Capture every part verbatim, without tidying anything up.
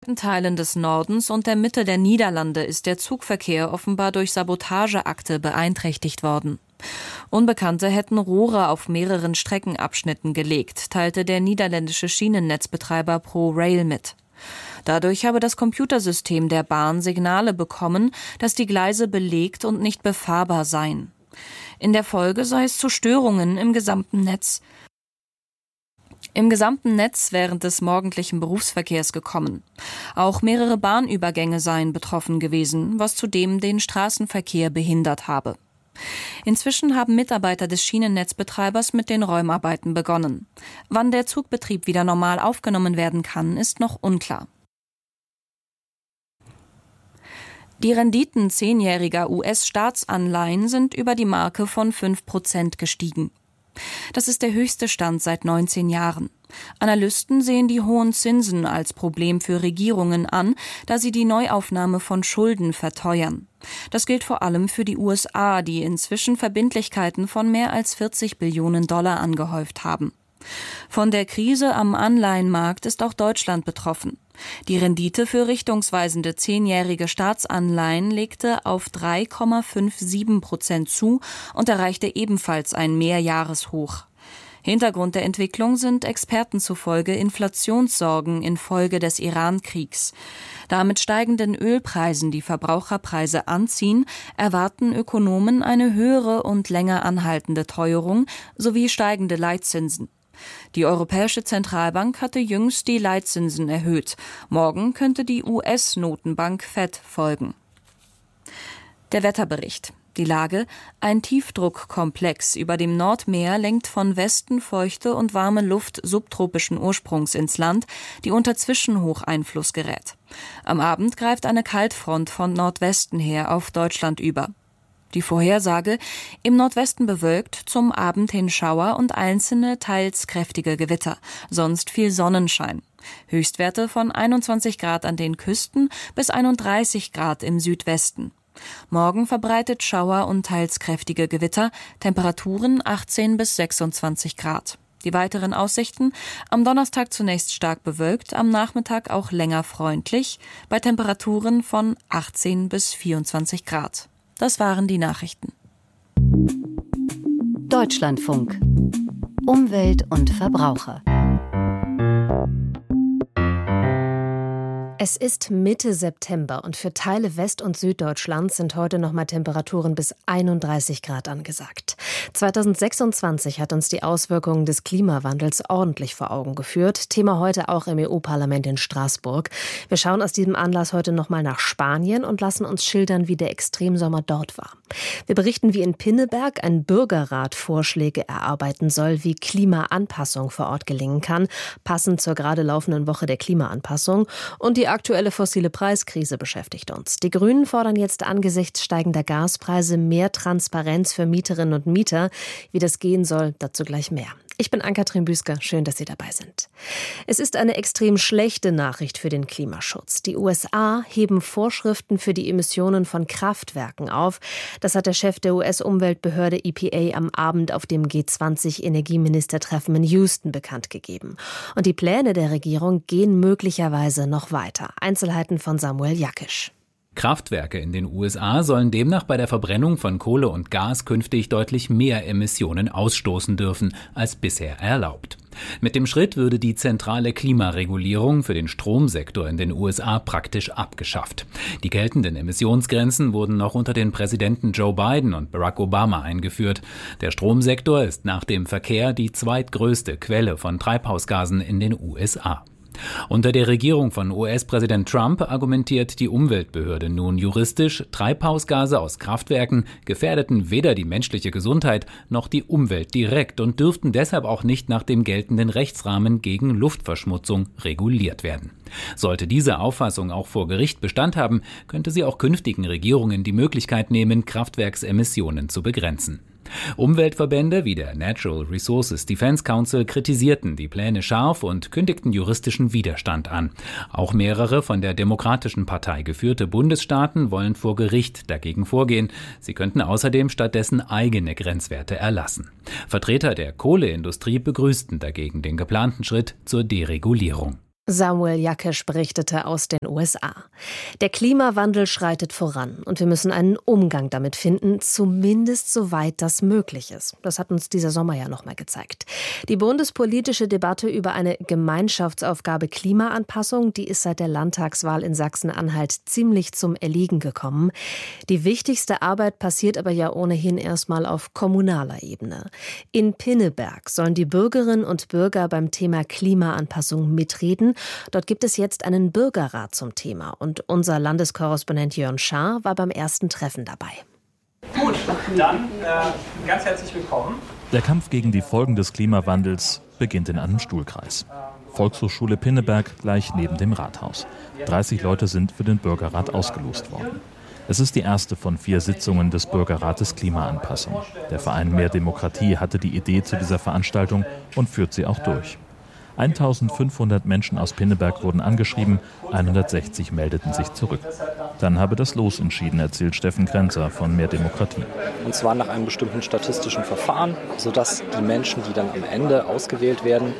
weiten Teilen des Nordens und der Mitte der Niederlande ist der Zugverkehr offenbar durch Sabotageakte beeinträchtigt worden. Unbekannte hätten Rohre auf mehreren Streckenabschnitten gelegt, teilte der niederländische Schienennetzbetreiber ProRail mit. Dadurch habe das Computersystem der Bahn Signale bekommen, dass die Gleise belegt und nicht befahrbar seien. In der Folge sei es zu Störungen im gesamten Netz. Im gesamten Netz während des morgendlichen Berufsverkehrs gekommen. Auch mehrere Bahnübergänge seien betroffen gewesen, was zudem den Straßenverkehr behindert habe. Inzwischen haben Mitarbeiter des Schienennetzbetreibers mit den Räumarbeiten begonnen. Wann der Zugbetrieb wieder normal aufgenommen werden kann, ist noch unklar. Die Renditen zehnjähriger U S-Staatsanleihen sind über die Marke von fünf Prozent gestiegen. Das ist der höchste Stand seit neunzehn Jahren. Analysten sehen die hohen Zinsen als Problem für Regierungen an, da sie die Neuaufnahme von Schulden verteuern. Das gilt vor allem für die U S A, die inzwischen Verbindlichkeiten von mehr als vierzig Billionen Dollar angehäuft haben. Von der Krise am Anleihenmarkt ist auch Deutschland betroffen. Die Rendite für richtungsweisende zehnjährige Staatsanleihen legte auf drei Komma siebenundfünfzig Prozent zu und erreichte ebenfalls ein Mehrjahreshoch. Hintergrund der Entwicklung sind Experten zufolge Inflationssorgen infolge des Iran-Kriegs. Da mit steigenden Ölpreisen die Verbraucherpreise anziehen, erwarten Ökonomen eine höhere und länger anhaltende Teuerung sowie steigende Leitzinsen. Die Europäische Zentralbank hatte jüngst die Leitzinsen erhöht. Morgen könnte die U S-Notenbank Fed folgen. Der Wetterbericht. Die Lage: Ein Tiefdruckkomplex über dem Nordmeer lenkt von Westen feuchte und warme Luft subtropischen Ursprungs ins Land, die unter Zwischenhocheinfluss gerät. Am Abend greift eine Kaltfront von Nordwesten her auf Deutschland über. Die Vorhersage: im Nordwesten bewölkt, zum Abend hin Schauer und einzelne, teils kräftige Gewitter, sonst viel Sonnenschein. Höchstwerte von einundzwanzig Grad an den Küsten bis einunddreißig Grad im Südwesten. Morgen verbreitet Schauer und teils kräftige Gewitter, Temperaturen achtzehn bis sechsundzwanzig Grad. Die weiteren Aussichten: am Donnerstag zunächst stark bewölkt, am Nachmittag auch länger freundlich, bei Temperaturen von achtzehn bis vierundzwanzig Grad. Das waren die Nachrichten. Deutschlandfunk. Umwelt und Verbraucher. Es ist Mitte September und für Teile West- und Süddeutschlands sind heute noch mal Temperaturen bis einunddreißig Grad angesagt. zweitausendsechsundzwanzig hat uns die Auswirkungen des Klimawandels ordentlich vor Augen geführt. Thema heute auch im E U-Parlament in Straßburg. Wir schauen aus diesem Anlass heute noch mal nach Spanien und lassen uns schildern, wie der Extremsommer dort war. Wir berichten, wie in Pinneberg ein Bürgerrat Vorschläge erarbeiten soll, wie Klimaanpassung vor Ort gelingen kann, passend zur gerade laufenden Woche der Klimaanpassung. Und die aktuelle fossile Preiskrise beschäftigt uns. Die Grünen fordern jetzt angesichts steigender Gaspreise mehr Transparenz für Mieterinnen und Mieter. Wie das gehen soll, dazu gleich mehr. Ich bin Ann-Kathrin Büsker, schön, dass Sie dabei sind. Es ist eine extrem schlechte Nachricht für den Klimaschutz. Die U S A heben Vorschriften für die Emissionen von Kraftwerken auf. Das hat der Chef der U S-Umweltbehörde E P A am Abend auf dem G zwanzig Energieministertreffen in Houston bekannt gegeben. Und die Pläne der Regierung gehen möglicherweise noch weiter. Einzelheiten von Samuel Jakisch. Kraftwerke in den U S A sollen demnach bei der Verbrennung von Kohle und Gas künftig deutlich mehr Emissionen ausstoßen dürfen als bisher erlaubt. Mit dem Schritt würde die zentrale Klimaregulierung für den Stromsektor in den U S A praktisch abgeschafft. Die geltenden Emissionsgrenzen wurden noch unter den Präsidenten Joe Biden und Barack Obama eingeführt. Der Stromsektor ist nach dem Verkehr die zweitgrößte Quelle von Treibhausgasen in den U S A. Unter der Regierung von U S-Präsident Trump argumentiert die Umweltbehörde nun juristisch, Treibhausgase aus Kraftwerken gefährdeten weder die menschliche Gesundheit noch die Umwelt direkt und dürften deshalb auch nicht nach dem geltenden Rechtsrahmen gegen Luftverschmutzung reguliert werden. Sollte diese Auffassung auch vor Gericht Bestand haben, könnte sie auch künftigen Regierungen die Möglichkeit nehmen, Kraftwerksemissionen zu begrenzen. Umweltverbände wie der Natural Resources Defense Council kritisierten die Pläne scharf und kündigten juristischen Widerstand an. Auch mehrere von der Demokratischen Partei geführte Bundesstaaten wollen vor Gericht dagegen vorgehen. Sie könnten außerdem stattdessen eigene Grenzwerte erlassen. Vertreter der Kohleindustrie begrüßten dagegen den geplanten Schritt zur Deregulierung. Samuel Jakesch berichtete aus den U S A. Der Klimawandel schreitet voran und wir müssen einen Umgang damit finden, zumindest soweit das möglich ist. Das hat uns dieser Sommer ja noch mal gezeigt. Die bundespolitische Debatte über eine Gemeinschaftsaufgabe Klimaanpassung, die ist seit der Landtagswahl in Sachsen-Anhalt ziemlich zum Erliegen gekommen. Die wichtigste Arbeit passiert aber ja ohnehin erstmal auf kommunaler Ebene. In Pinneberg sollen die Bürgerinnen und Bürger beim Thema Klimaanpassung mitreden. Dort gibt es jetzt einen Bürgerrat zum Thema und unser Landeskorrespondent Jörn Schaar war beim ersten Treffen dabei. Gut, dann äh, ganz herzlich willkommen. Der Kampf gegen die Folgen des Klimawandels beginnt in einem Stuhlkreis. Volkshochschule Pinneberg gleich neben dem Rathaus. dreißig Leute sind für den Bürgerrat ausgelost worden. Es ist die erste von vier Sitzungen des Bürgerrates Klimaanpassung. Der Verein Mehr Demokratie hatte die Idee zu dieser Veranstaltung und führt sie auch durch. eintausendfünfhundert Menschen aus Pinneberg wurden angeschrieben, hundertsechzig meldeten sich zurück. Dann habe das Los entschieden, erzählt Steffen Krenzer von Mehr Demokratie. Und zwar nach einem bestimmten statistischen Verfahren, sodass die Menschen, die dann am Ende ausgewählt werden,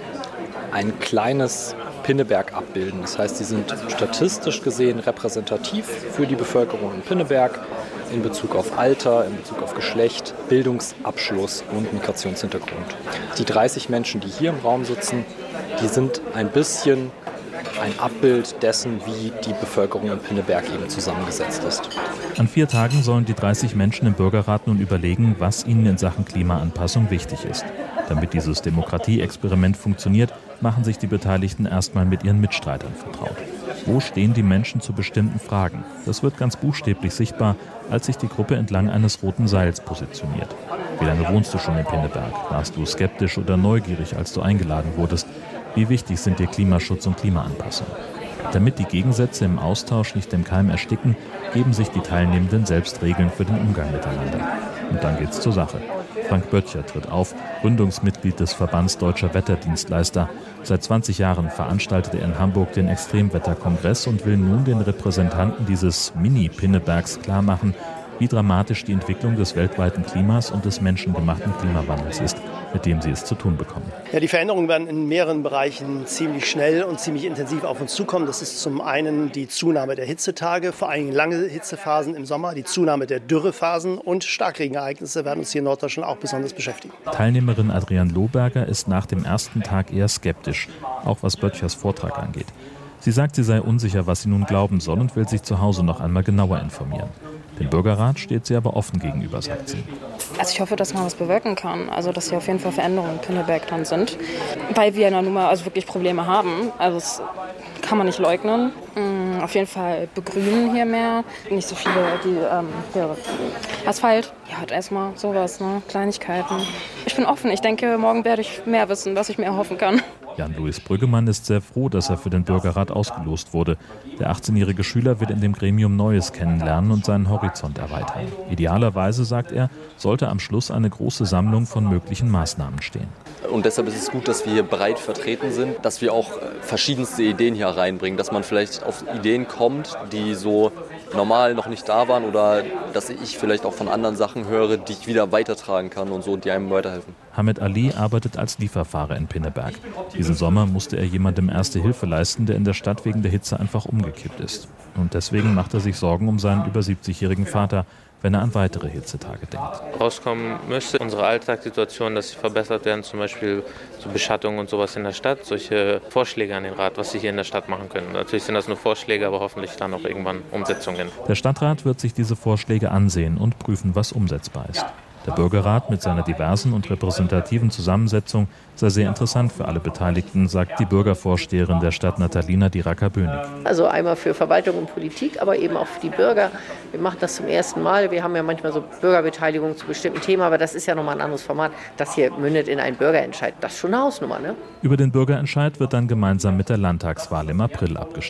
ein kleines Pinneberg abbilden. Das heißt, sie sind statistisch gesehen repräsentativ für die Bevölkerung in Pinneberg in Bezug auf Alter, in Bezug auf Geschlecht, Bildungsabschluss und Migrationshintergrund. Die dreißig Menschen, die hier im Raum sitzen, die sind ein bisschen ein Abbild dessen, wie die Bevölkerung in Pinneberg eben zusammengesetzt ist. An vier Tagen sollen die dreißig Menschen im Bürgerrat nun überlegen, was ihnen in Sachen Klimaanpassung wichtig ist. Damit dieses Demokratieexperiment funktioniert, machen sich die Beteiligten erstmal mit ihren Mitstreitern vertraut. Wo stehen die Menschen zu bestimmten Fragen? Das wird ganz buchstäblich sichtbar, als sich die Gruppe entlang eines roten Seils positioniert. Wie lange wohnst du schon in Pinneberg? Warst du skeptisch oder neugierig, als du eingeladen wurdest? Wie wichtig sind dir Klimaschutz und Klimaanpassung? Damit die Gegensätze im Austausch nicht im Keim ersticken, geben sich die Teilnehmenden selbst Regeln für den Umgang miteinander. Und dann geht's zur Sache. Frank Böttcher tritt auf, Gründungsmitglied des Verbands Deutscher Wetterdienstleister. Seit zwanzig Jahren veranstaltet er in Hamburg den Extremwetterkongress und will nun den Repräsentanten dieses Mini-Pinnebergs klarmachen, wie dramatisch die Entwicklung des weltweiten Klimas und des menschengemachten Klimawandels ist, mit dem sie es zu tun bekommen. Ja, die Veränderungen werden in mehreren Bereichen ziemlich schnell und ziemlich intensiv auf uns zukommen. Das ist zum einen die Zunahme der Hitzetage, vor allem lange Hitzephasen im Sommer, die Zunahme der Dürrephasen und Starkregenereignisse werden uns hier in Norddeutschland auch besonders beschäftigen. Teilnehmerin Adrian Lohberger ist nach dem ersten Tag eher skeptisch, auch was Böttchers Vortrag angeht. Sie sagt, sie sei unsicher, was sie nun glauben soll und will sich zu Hause noch einmal genauer informieren. Dem Bürgerrat steht sie aber offen gegenüber, sagt sie. Also ich hoffe, dass man was bewirken kann, also dass hier auf jeden Fall Veränderungen in Pinneberg dran sind, weil wir ja nun mal also wirklich Probleme haben, also das kann man nicht leugnen. Mhm, auf jeden Fall begrünen hier mehr, nicht so viele die ähm, hier, Asphalt, ja halt erstmal sowas, ne? Kleinigkeiten. Ich bin offen, ich denke, morgen werde ich mehr wissen, was ich mir erhoffen kann. Jan-Louis Brüggemann ist sehr froh, dass er für den Bürgerrat ausgelost wurde. Der achtzehnjährige Schüler wird in dem Gremium Neues kennenlernen und seinen Horizont erweitern. Idealerweise, sagt er, sollte am Schluss eine große Sammlung von möglichen Maßnahmen stehen. Und deshalb ist es gut, dass wir hier breit vertreten sind, dass wir auch verschiedenste Ideen hier reinbringen, dass man vielleicht auf Ideen kommt, die so normal noch nicht da waren oder dass ich vielleicht auch von anderen Sachen höre, die ich wieder weitertragen kann und so, die einem weiterhelfen. Hamed Ali arbeitet als Lieferfahrer in Pinneberg. Diesen Sommer musste er jemandem erste Hilfe leisten, der in der Stadt wegen der Hitze einfach umgekippt ist. Und deswegen macht er sich Sorgen um seinen über siebzigjährigen Vater, wenn er an weitere Hitzetage denkt. Rauskommen müsste unsere Alltagssituation, dass sie verbessert werden, zum Beispiel so Beschattung und sowas in der Stadt, solche Vorschläge an den Rat, was sie hier in der Stadt machen können. Natürlich sind das nur Vorschläge, aber hoffentlich dann auch irgendwann Umsetzungen. Der Stadtrat wird sich diese Vorschläge ansehen und prüfen, was umsetzbar ist. Der Bürgerrat mit seiner diversen und repräsentativen Zusammensetzung sei sehr interessant für alle Beteiligten, sagt die Bürgervorsteherin der Stadt Natalina Diraka-Bönig. Also einmal für Verwaltung und Politik, aber eben auch für die Bürger. Wir machen das zum ersten Mal. Wir haben ja manchmal so Bürgerbeteiligung zu bestimmten Themen, aber das ist ja nochmal ein anderes Format. Das hier mündet in einen Bürgerentscheid. Das ist schon eine Hausnummer, ne? Über den Bürgerentscheid wird dann gemeinsam mit der Landtagswahl im April abgestimmt.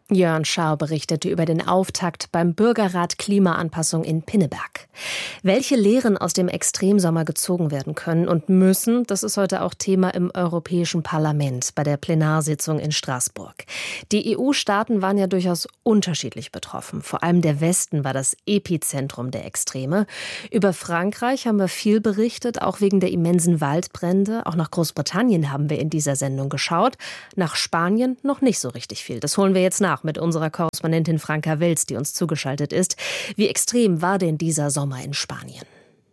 Jörn Schaar berichtete über den Auftakt beim Bürgerrat Klimaanpassung in Pinneberg. Welche Lehren aus dem Extremsommer gezogen werden können und müssen, das ist heute auch Thema im Europäischen Parlament bei der Plenarsitzung in Straßburg. Die E U-Staaten waren ja durchaus unterschiedlich betroffen. Vor allem der Westen war das Epizentrum der Extreme. Über Frankreich haben wir viel berichtet, auch wegen der immensen Waldbrände. Auch nach Großbritannien haben wir in dieser Sendung geschaut. Nach Spanien noch nicht so richtig viel. Das holen wir jetzt nach mit unserer Korrespondentin Franka Welz, die uns zugeschaltet ist. Wie extrem war denn dieser Sommer in Spanien?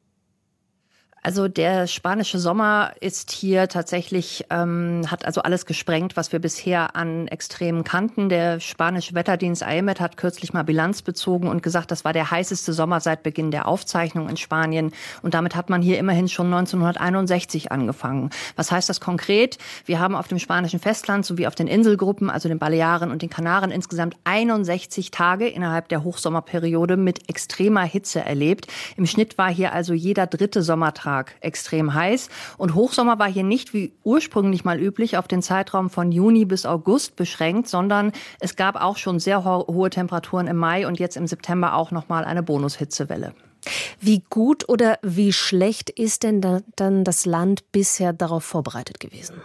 Also der spanische Sommer ist hier tatsächlich, ähm, hat also alles gesprengt, was wir bisher an Extremen kannten. Der spanische Wetterdienst A E M E T hat kürzlich mal Bilanz bezogen und gesagt, das war der heißeste Sommer seit Beginn der Aufzeichnung in Spanien. Und damit hat man hier immerhin schon neunzehnhunderteinundsechzig angefangen. Was heißt das konkret? Wir haben auf dem spanischen Festland sowie auf den Inselgruppen, also den Balearen und den Kanaren, insgesamt einundsechzig Tage innerhalb der Hochsommerperiode mit extremer Hitze erlebt. Im Schnitt war hier also jeder dritte Sommertag extrem heiß. Und Hochsommer war hier nicht wie ursprünglich mal üblich auf den Zeitraum von Juni bis August beschränkt, sondern es gab auch schon sehr ho- hohe Temperaturen im Mai und jetzt im September auch nochmal eine Bonushitzewelle. Wie gut oder wie schlecht ist denn da, dann das Land bisher darauf vorbereitet gewesen?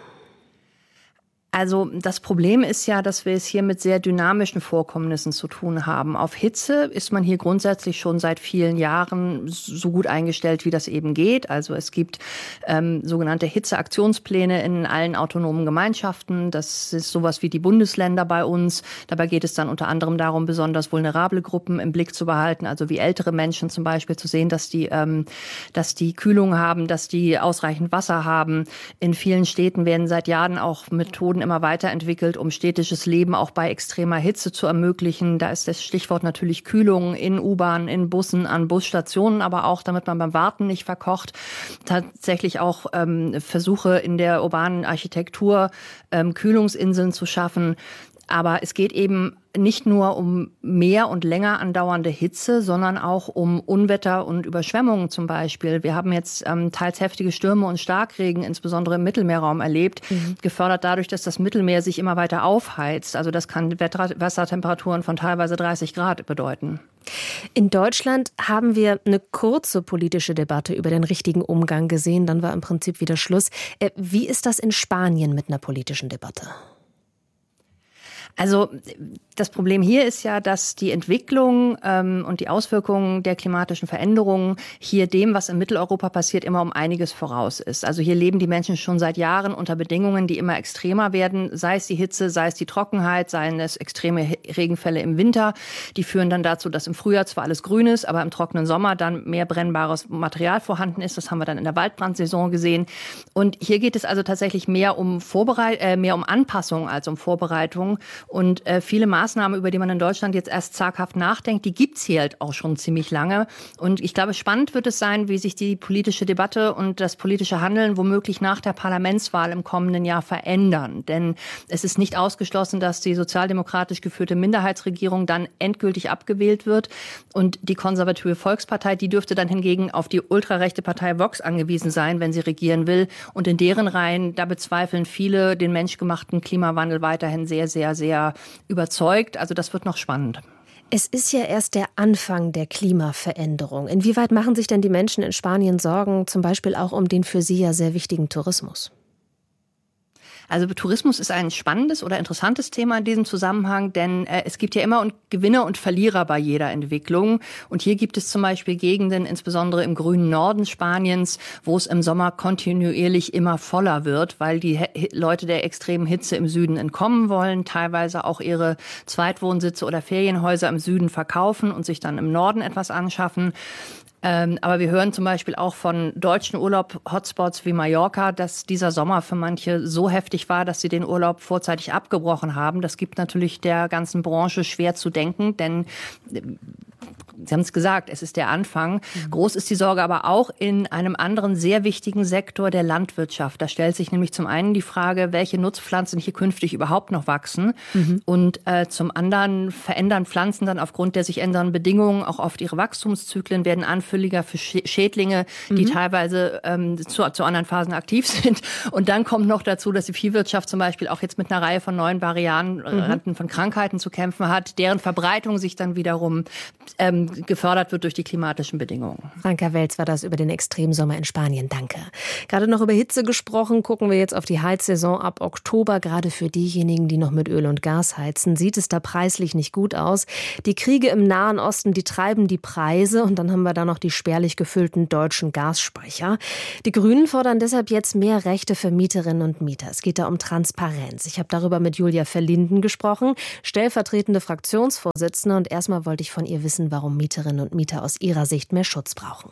Also das Problem ist ja, dass wir es hier mit sehr dynamischen Vorkommnissen zu tun haben. Auf Hitze ist man hier grundsätzlich schon seit vielen Jahren so gut eingestellt, wie das eben geht. Also es gibt ähm, sogenannte Hitzeaktionspläne in allen autonomen Gemeinschaften. Das ist sowas wie die Bundesländer bei uns. Dabei geht es dann unter anderem darum, besonders vulnerable Gruppen im Blick zu behalten. Also wie ältere Menschen zum Beispiel zu sehen, dass die, ähm, dass die Kühlung haben, dass die ausreichend Wasser haben. In vielen Städten werden seit Jahren auch Methoden immer weiterentwickelt, um städtisches Leben auch bei extremer Hitze zu ermöglichen. Da ist das Stichwort natürlich Kühlung in U-Bahn, in Bussen, an Busstationen, aber auch, damit man beim Warten nicht verkocht. Tatsächlich auch ähm, Versuche in der urbanen Architektur, ähm, Kühlungsinseln zu schaffen. Aber es geht eben nicht nur um mehr und länger andauernde Hitze, sondern auch um Unwetter und Überschwemmungen zum Beispiel. Wir haben jetzt ähm, teils heftige Stürme und Starkregen, insbesondere im Mittelmeerraum, erlebt, mhm. gefördert dadurch, dass das Mittelmeer sich immer weiter aufheizt. Also das kann Wetter- Wassertemperaturen von teilweise dreißig Grad bedeuten. In Deutschland haben wir eine kurze politische Debatte über den richtigen Umgang gesehen. Dann war im Prinzip wieder Schluss. Äh, wie ist das in Spanien mit einer politischen Debatte? Also das Problem hier ist ja, dass die Entwicklung ähm, und die Auswirkungen der klimatischen Veränderungen hier dem, was in Mitteleuropa passiert, immer um einiges voraus ist. Also hier leben die Menschen schon seit Jahren unter Bedingungen, die immer extremer werden, sei es die Hitze, sei es die Trockenheit, seien es extreme Regenfälle im Winter. Die führen dann dazu, dass im Frühjahr zwar alles grün ist, aber im trockenen Sommer dann mehr brennbares Material vorhanden ist. Das haben wir dann in der Waldbrandsaison gesehen. Und hier geht es also tatsächlich mehr um Vorbereit- äh, mehr um Anpassung als um Vorbereitung. Und äh, viele Maßnahmen, über die man in Deutschland jetzt erst zaghaft nachdenkt, die gibt's hier halt auch schon ziemlich lange. Und ich glaube, spannend wird es sein, wie sich die politische Debatte und das politische Handeln womöglich nach der Parlamentswahl im kommenden Jahr verändern. Denn es ist nicht ausgeschlossen, dass die sozialdemokratisch geführte Minderheitsregierung dann endgültig abgewählt wird. Und die konservative Volkspartei, die dürfte dann hingegen auf die ultrarechte Partei Vox angewiesen sein, wenn sie regieren will. Und in deren Reihen, da bezweifeln viele den menschgemachten Klimawandel weiterhin sehr, sehr, sehr überzeugt. Also das wird noch spannend. Es ist ja erst der Anfang der Klimaveränderung. Inwieweit machen sich denn die Menschen in Spanien Sorgen, zum Beispiel auch um den für sie ja sehr wichtigen Tourismus? Also Tourismus ist ein spannendes oder interessantes Thema in diesem Zusammenhang, denn äh, es gibt ja immer Gewinner und Verlierer bei jeder Entwicklung. Und hier gibt es zum Beispiel Gegenden, insbesondere im grünen Norden Spaniens, wo es im Sommer kontinuierlich immer voller wird, weil die He- Leute der extremen Hitze im Süden entkommen wollen, teilweise auch ihre Zweitwohnsitze oder Ferienhäuser im Süden verkaufen und sich dann im Norden etwas anschaffen. Ähm, aber wir hören zum Beispiel auch von deutschen Urlaub-Hotspots wie Mallorca, dass dieser Sommer für manche so heftig war, dass sie den Urlaub vorzeitig abgebrochen haben. Das gibt natürlich der ganzen Branche schwer zu denken, denn Sie haben es gesagt, es ist der Anfang. Mhm. Groß ist die Sorge aber auch in einem anderen sehr wichtigen Sektor der Landwirtschaft. Da stellt sich nämlich zum einen die Frage, welche Nutzpflanzen hier künftig überhaupt noch wachsen. Mhm. Und äh, zum anderen verändern Pflanzen dann aufgrund der sich ändernden Bedingungen auch oft ihre Wachstumszyklen, werden anfälliger für Schädlinge, die mhm. teilweise ähm, zu, zu anderen Phasen aktiv sind. Und dann kommt noch dazu, dass die Viehwirtschaft zum Beispiel auch jetzt mit einer Reihe von neuen Varianten mhm. von Krankheiten zu kämpfen hat, deren Verbreitung sich dann wiederum ähm, gefördert wird durch die klimatischen Bedingungen. Franka Welz war das über den Extremsommer in Spanien. Danke. Gerade noch über Hitze gesprochen, gucken wir jetzt auf die Heizsaison ab Oktober. Gerade für diejenigen, die noch mit Öl und Gas heizen, sieht es da preislich nicht gut aus. Die Kriege im Nahen Osten, die treiben die Preise. Und dann haben wir da noch die spärlich gefüllten deutschen Gasspeicher. Die Grünen fordern deshalb jetzt mehr Rechte für Mieterinnen und Mieter. Es geht da um Transparenz. Ich habe darüber mit Julia Verlinden gesprochen, stellvertretende Fraktionsvorsitzende. Und erstmal wollte ich von ihr wissen, warum Mieterinnen und Mieter aus ihrer Sicht mehr Schutz brauchen.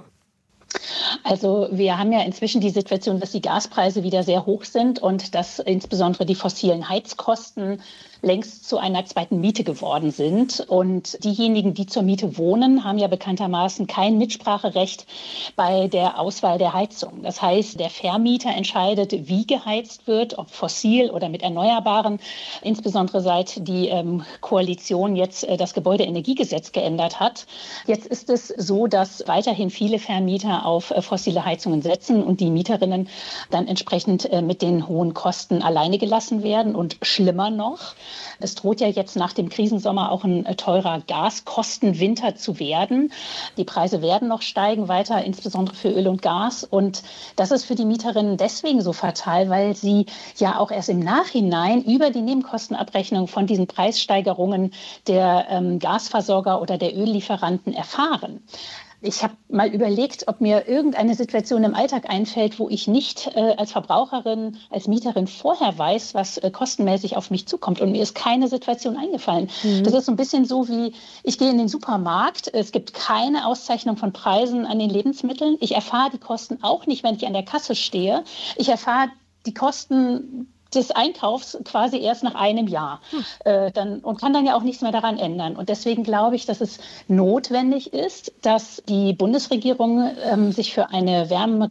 Also wir haben ja inzwischen die Situation, dass die Gaspreise wieder sehr hoch sind und dass insbesondere die fossilen Heizkosten längst zu einer zweiten Miete geworden sind. Und diejenigen, die zur Miete wohnen, haben ja bekanntermaßen kein Mitspracherecht bei der Auswahl der Heizung. Das heißt, der Vermieter entscheidet, wie geheizt wird, ob fossil oder mit Erneuerbaren. Insbesondere seit die ähm, Koalition jetzt äh, das Gebäudeenergiegesetz geändert hat. Jetzt ist es so, dass weiterhin viele Vermieter auf äh, fossile Heizungen setzen und die Mieterinnen dann entsprechend äh, mit den hohen Kosten alleine gelassen werden. Und schlimmer noch, es droht ja jetzt nach dem Krisensommer auch ein teurer Gaskostenwinter zu werden. Die Preise werden noch steigen weiter, insbesondere für Öl und Gas. Und das ist für die Mieterinnen deswegen so fatal, weil sie ja auch erst im Nachhinein über die Nebenkostenabrechnung von diesen Preissteigerungen der ähm, Gasversorger oder der Öllieferanten erfahren. Ich habe mal überlegt, ob mir irgendeine Situation im Alltag einfällt, wo ich nicht äh, als Verbraucherin, als Mieterin vorher weiß, was äh, kostenmäßig auf mich zukommt. Und mir ist keine Situation eingefallen. Mhm. Das ist so ein bisschen so wie, ich gehe in den Supermarkt, es gibt keine Auszeichnung von Preisen an den Lebensmitteln. Ich erfahre die Kosten auch nicht, wenn ich an der Kasse stehe. Ich erfahre die Kosten des Einkaufs quasi erst nach einem Jahr hm. äh, dann, und kann dann ja auch nichts mehr daran ändern. Und deswegen glaube ich, dass es notwendig ist, dass die Bundesregierung ähm, sich für eine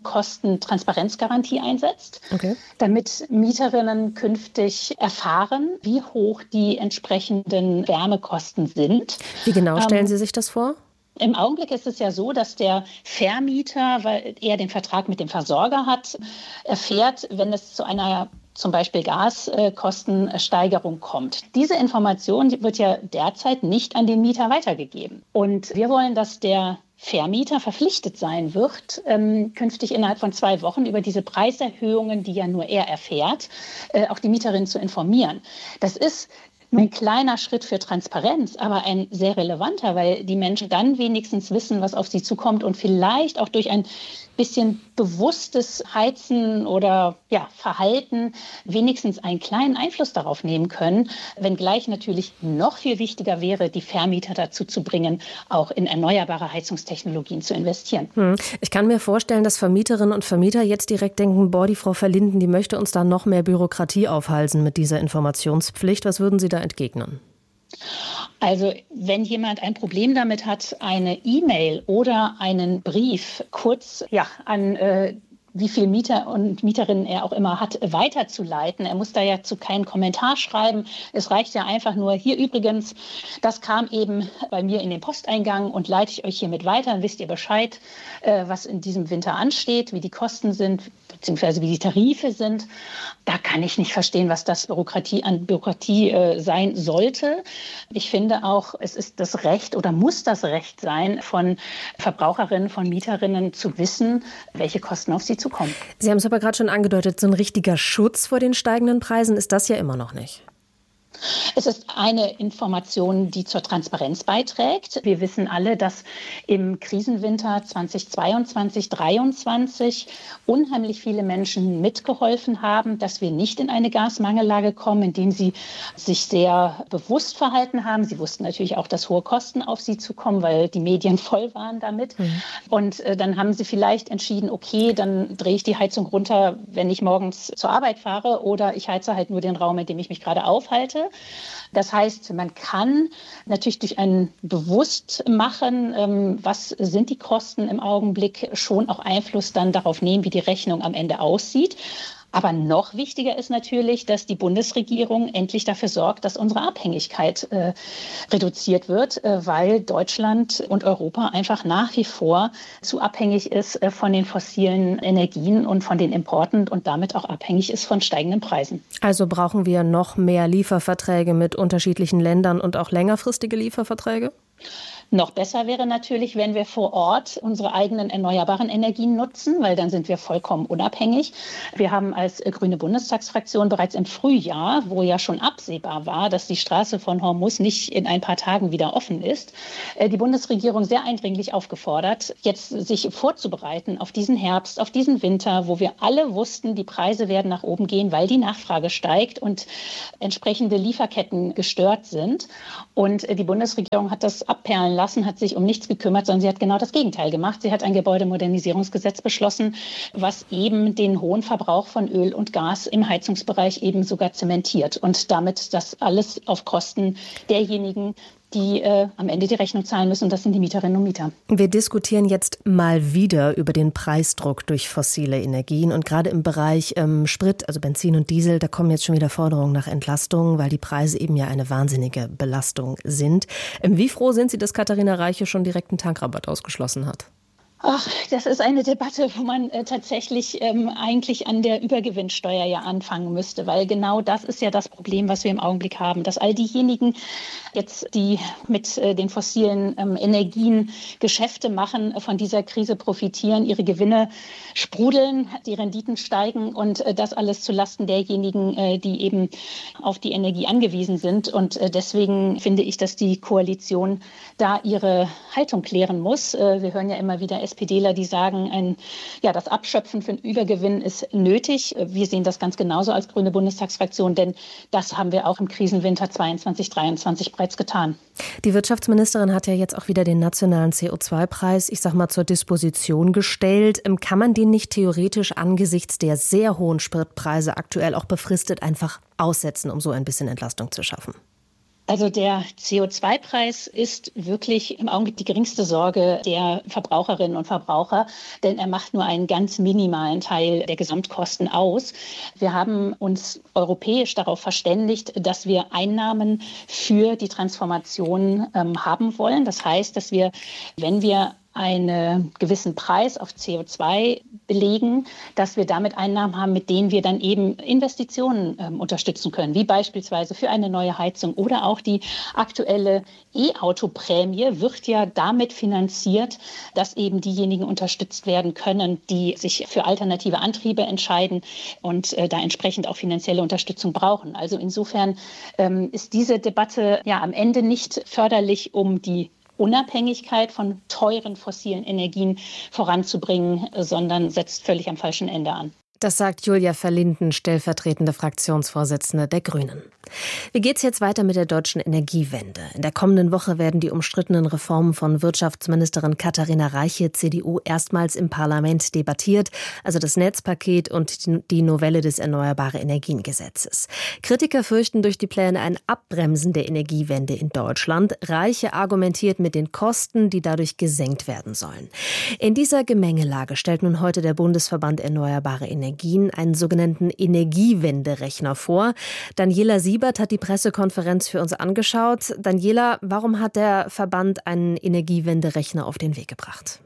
Wärmekostentransparenzgarantie einsetzt, okay. damit Mieterinnen künftig erfahren, wie hoch die entsprechenden Wärmekosten sind. Wie genau stellen ähm, Sie sich das vor? Im Augenblick ist es ja so, dass der Vermieter, weil er den Vertrag mit dem Versorger hat, erfährt, wenn es zu einer zum Beispiel Gaskostensteigerung kommt. Diese Information wird ja derzeit nicht an den Mieter weitergegeben. Und wir wollen, dass der Vermieter verpflichtet sein wird, ähm, künftig innerhalb von zwei Wochen über diese Preiserhöhungen, die ja nur er erfährt, äh, auch die Mieterin zu informieren. Das ist nur ein kleiner Schritt für Transparenz, aber ein sehr relevanter, weil die Menschen dann wenigstens wissen, was auf sie zukommt und vielleicht auch durch ein bisschen bewusstes Heizen oder ja, Verhalten wenigstens einen kleinen Einfluss darauf nehmen können, wenngleich natürlich noch viel wichtiger wäre, die Vermieter dazu zu bringen, auch in erneuerbare Heizungstechnologien zu investieren. Hm. Ich kann mir vorstellen, dass Vermieterinnen und Vermieter jetzt direkt denken, boah, die Frau Verlinden, die möchte uns da noch mehr Bürokratie aufhalsen mit dieser Informationspflicht. Was würden Sie da entgegnen? Also wenn jemand ein Problem damit hat, eine E-Mail oder einen Brief kurz ja, an äh, wie viel Mieter und Mieterinnen er auch immer hat, weiterzuleiten. Er muss da ja zu keinen Kommentar schreiben. Es reicht ja einfach nur, hier übrigens, das kam eben bei mir in den Posteingang und leite ich euch hiermit weiter. Dann wisst ihr Bescheid, äh, was in diesem Winter ansteht, wie die Kosten sind, beziehungsweise wie die Tarife sind. Da kann ich nicht verstehen, was das Bürokratie an Bürokratie äh, sein sollte. Ich finde auch, es ist das Recht oder muss das Recht sein, von Verbraucherinnen, von Mieterinnen zu wissen, welche Kosten auf sie zukommen. Sie haben es aber gerade schon angedeutet, so ein richtiger Schutz vor den steigenden Preisen ist das ja immer noch nicht. Es ist eine Information, die zur Transparenz beiträgt. Wir wissen alle, dass im Krisenwinter zweitausendzweiundzwanzig dreiundzwanzig unheimlich viele Menschen mitgeholfen haben, dass wir nicht in eine Gasmangellage kommen, indem sie sich sehr bewusst verhalten haben. Sie wussten natürlich auch, dass hohe Kosten auf sie zukommen, weil die Medien voll waren damit. Mhm. Und äh, dann haben sie vielleicht entschieden, okay, dann drehe ich die Heizung runter, wenn ich morgens zur Arbeit fahre, oder ich heize halt nur den Raum, in dem ich mich gerade aufhalte. Debatte. Das heißt, man kann natürlich durch ein Bewusstmachen, was sind die Kosten im Augenblick, schon auch Einfluss dann darauf nehmen, wie die Rechnung am Ende aussieht. Aber noch wichtiger ist natürlich, dass die Bundesregierung endlich dafür sorgt, dass unsere Abhängigkeit äh, reduziert wird, äh, weil Deutschland und Europa einfach nach wie vor zu abhängig ist äh, von den fossilen Energien und von den Importen und damit auch abhängig ist von steigenden Preisen. Also brauchen wir noch mehr Lieferverträge mit unterschiedlichen Ländern und auch längerfristige Lieferverträge? Noch besser wäre natürlich, wenn wir vor Ort unsere eigenen erneuerbaren Energien nutzen, weil dann sind wir vollkommen unabhängig. Wir haben als Grüne Bundestagsfraktion bereits im Frühjahr, wo ja schon absehbar war, dass die Straße von Hormuz nicht in ein paar Tagen wieder offen ist, die Bundesregierung sehr eindringlich aufgefordert, jetzt sich vorzubereiten auf diesen Herbst, auf diesen Winter, wo wir alle wussten, die Preise werden nach oben gehen, weil die Nachfrage steigt und entsprechende Lieferketten gestört sind. Und die Bundesregierung hat das abperlen lassen, hat sich um nichts gekümmert, sondern sie hat genau das Gegenteil gemacht. Sie hat ein Gebäudemodernisierungsgesetz beschlossen, was eben den hohen Verbrauch von Öl und Gas im Heizungsbereich eben sogar zementiert und damit das alles auf Kosten derjenigen, die äh, am Ende die Rechnung zahlen müssen, und das sind die Mieterinnen und Mieter. Wir diskutieren jetzt mal wieder über den Preisdruck durch fossile Energien und gerade im Bereich ähm, Sprit, also Benzin und Diesel, da kommen jetzt schon wieder Forderungen nach Entlastung, weil die Preise eben ja eine wahnsinnige Belastung sind. Ähm, wie froh sind Sie, dass Katharina Reiche schon direkt einen Tankrabatt ausgeschlossen hat? Ach, das ist eine Debatte, wo man äh, tatsächlich ähm, eigentlich an der Übergewinnsteuer ja anfangen müsste, weil genau das ist ja das Problem, was wir im Augenblick haben, dass all diejenigen jetzt, die mit äh, den fossilen ähm, Energien Geschäfte machen, äh, von dieser Krise profitieren, ihre Gewinne sprudeln, die Renditen steigen und äh, das alles zulasten derjenigen, äh, die eben auf die Energie angewiesen sind. Und äh, deswegen finde ich, dass die Koalition da ihre Haltung klären muss. Äh, wir hören ja immer wieder SPDler, die sagen, ein, ja, das Abschöpfen für einen Übergewinn ist nötig. Wir sehen das ganz genauso als Grüne Bundestagsfraktion, denn das haben wir auch im Krisenwinter zweiundzwanzig dreiundzwanzig bereits getan. Die Wirtschaftsministerin hat ja jetzt auch wieder den nationalen C O zwei Preis, ich sag mal, zur Disposition gestellt. Kann man den nicht theoretisch angesichts der sehr hohen Spritpreise aktuell auch befristet einfach aussetzen, um so ein bisschen Entlastung zu schaffen? Also der C O zwei Preis ist wirklich im Augenblick die geringste Sorge der Verbraucherinnen und Verbraucher, denn er macht nur einen ganz minimalen Teil der Gesamtkosten aus. Wir haben uns europäisch darauf verständigt, dass wir Einnahmen für die Transformation ähm, haben wollen. Das heißt, dass wir, wenn wir einen gewissen Preis auf C O zwei belegen, dass wir damit Einnahmen haben, mit denen wir dann eben Investitionen ähm, unterstützen können, wie beispielsweise für eine neue Heizung oder auch die aktuelle E-Auto-Prämie wird ja damit finanziert, dass eben diejenigen unterstützt werden können, die sich für alternative Antriebe entscheiden und äh, da entsprechend auch finanzielle Unterstützung brauchen. Also insofern ähm, ist diese Debatte ja am Ende nicht förderlich, um die Unabhängigkeit von teuren fossilen Energien voranzubringen, sondern setzt völlig am falschen Ende an. Das sagt Julia Verlinden, stellvertretende Fraktionsvorsitzende der Grünen. Wie geht's jetzt weiter mit der deutschen Energiewende? In der kommenden Woche werden die umstrittenen Reformen von Wirtschaftsministerin Katharina Reiche, C D U, erstmals im Parlament debattiert, also das Netzpaket und die Novelle des Erneuerbare-Energien-Gesetzes. Kritiker fürchten durch die Pläne ein Abbremsen der Energiewende in Deutschland. Reiche argumentiert mit den Kosten, die dadurch gesenkt werden sollen. In dieser Gemengelage stellt nun heute der Bundesverband Erneuerbare Energien einen sogenannten Energiewenderechner vor. Daniela Siebert hat die Pressekonferenz für uns angeschaut. Daniela, warum hat der Verband einen Energiewenderechner auf den Weg gebracht?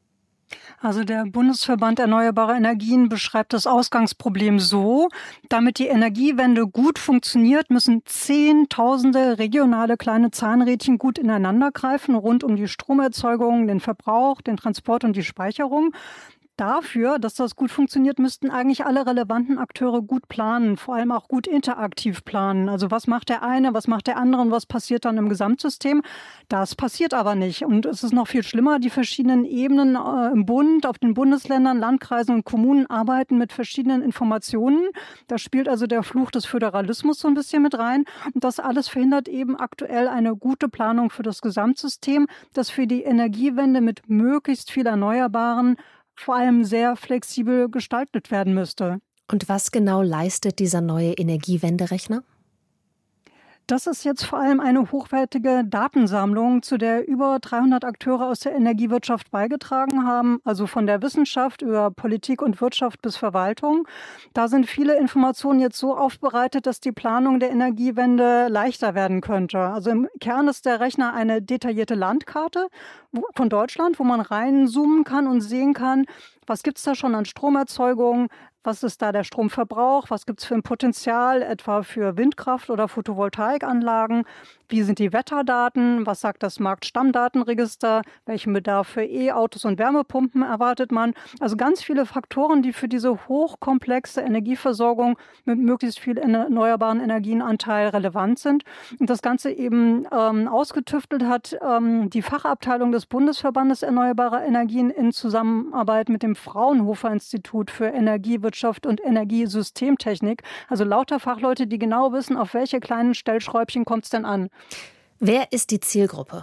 Also der Bundesverband Erneuerbare Energien beschreibt das Ausgangsproblem so: Damit die Energiewende gut funktioniert, müssen Zehntausende regionale kleine Zahnrädchen gut ineinander greifen, rund um die Stromerzeugung, den Verbrauch, den Transport und die Speicherung. Dafür, dass das gut funktioniert, müssten eigentlich alle relevanten Akteure gut planen, vor allem auch gut interaktiv planen. Also was macht der eine, was macht der andere und was passiert dann im Gesamtsystem? Das passiert aber nicht. Und es ist noch viel schlimmer, die verschiedenen Ebenen äh, im Bund, auf den Bundesländern, Landkreisen und Kommunen arbeiten mit verschiedenen Informationen. Da spielt also der Fluch des Föderalismus so ein bisschen mit rein. Und das alles verhindert eben aktuell eine gute Planung für das Gesamtsystem, das für die Energiewende mit möglichst viel Erneuerbaren vor allem sehr flexibel gestaltet werden müsste. Und was genau leistet dieser neue Energiewenderechner? Das ist jetzt vor allem eine hochwertige Datensammlung, zu der über dreihundert Akteure aus der Energiewirtschaft beigetragen haben, also von der Wissenschaft über Politik und Wirtschaft bis Verwaltung. Da sind viele Informationen jetzt so aufbereitet, dass die Planung der Energiewende leichter werden könnte. Also im Kern ist der Rechner eine detaillierte Landkarte von Deutschland, wo man reinzoomen kann und sehen kann, was gibt es da schon an Stromerzeugung, was ist da der Stromverbrauch, was gibt es für ein Potenzial, etwa für Windkraft- oder Photovoltaikanlagen, wie sind die Wetterdaten, was sagt das Marktstammdatenregister, welchen Bedarf für E-Autos und Wärmepumpen erwartet man. Also ganz viele Faktoren, die für diese hochkomplexe Energieversorgung mit möglichst viel erneuerbaren Energienanteil relevant sind. Und das Ganze eben ähm, ausgetüftelt hat ähm, die Fachabteilung des Bundesverbandes Erneuerbarer Energien in Zusammenarbeit mit dem Fraunhofer-Institut für Energiewirtschaft und Energiesystemtechnik. Also lauter Fachleute, die genau wissen, auf welche kleinen Stellschräubchen kommt es denn an. Wer ist die Zielgruppe?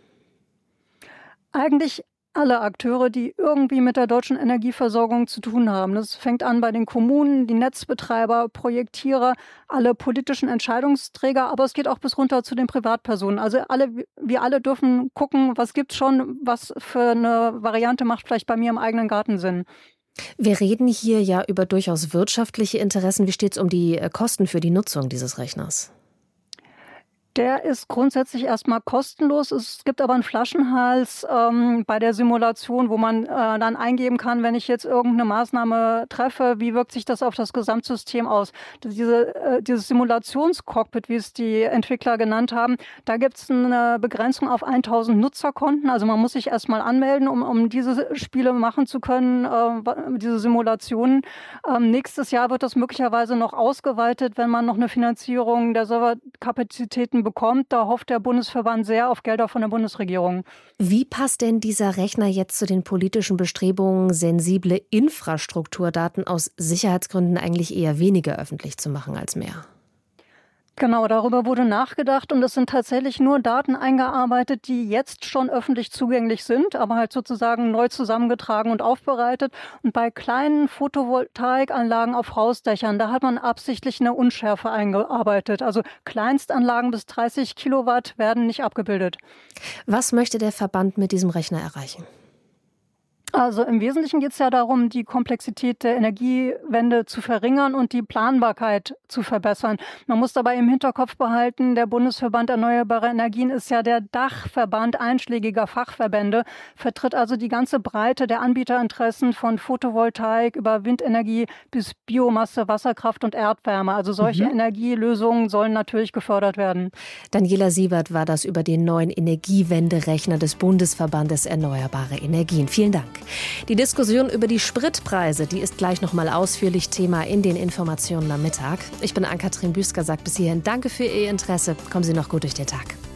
Eigentlich alle Akteure, die irgendwie mit der deutschen Energieversorgung zu tun haben. Das fängt an bei den Kommunen, die Netzbetreiber, Projektierer, alle politischen Entscheidungsträger, aber es geht auch bis runter zu den Privatpersonen. Also alle, wir alle dürfen gucken, was gibt's schon, was für eine Variante macht vielleicht bei mir im eigenen Garten Sinn. Wir reden hier ja über durchaus wirtschaftliche Interessen. Wie steht es um die Kosten für die Nutzung dieses Rechners? Der ist grundsätzlich erstmal kostenlos. Es gibt aber einen Flaschenhals ähm, bei der Simulation, wo man äh, dann eingeben kann, wenn ich jetzt irgendeine Maßnahme treffe, wie wirkt sich das auf das Gesamtsystem aus? Diese, äh, dieses Simulationscockpit, wie es die Entwickler genannt haben, da gibt es eine Begrenzung auf tausend Nutzerkonten. Also man muss sich erstmal anmelden, um, um diese Spiele machen zu können, äh, diese Simulationen. Ähm, nächstes Jahr wird das möglicherweise noch ausgeweitet, wenn man noch eine Finanzierung der Serverkapazitäten bekommt. Da hofft der Bundesverband sehr auf Gelder von der Bundesregierung. Wie passt denn dieser Rechner jetzt zu den politischen Bestrebungen, sensible Infrastrukturdaten aus Sicherheitsgründen eigentlich eher weniger öffentlich zu machen als mehr? Genau, darüber wurde nachgedacht und es sind tatsächlich nur Daten eingearbeitet, die jetzt schon öffentlich zugänglich sind, aber halt sozusagen neu zusammengetragen und aufbereitet. Und bei kleinen Photovoltaikanlagen auf Hausdächern, da hat man absichtlich eine Unschärfe eingearbeitet. Also Kleinstanlagen bis dreißig Kilowatt werden nicht abgebildet. Was möchte der Verband mit diesem Rechner erreichen? Also im Wesentlichen geht es ja darum, die Komplexität der Energiewende zu verringern und die Planbarkeit zu verbessern. Man muss dabei im Hinterkopf behalten, der Bundesverband Erneuerbare Energien ist ja der Dachverband einschlägiger Fachverbände, vertritt also die ganze Breite der Anbieterinteressen von Photovoltaik über Windenergie bis Biomasse, Wasserkraft und Erdwärme. Also solche mhm. Energielösungen sollen natürlich gefördert werden. Daniela Siebert war das über den neuen Energiewenderechner des Bundesverbandes Erneuerbare Energien. Vielen Dank. Die Diskussion über die Spritpreise, die ist gleich noch mal ausführlich Thema in den Informationen am Mittag. Ich bin Ann-Kathrin Büsker, sagt bis hierhin danke für Ihr Interesse. Kommen Sie noch gut durch den Tag.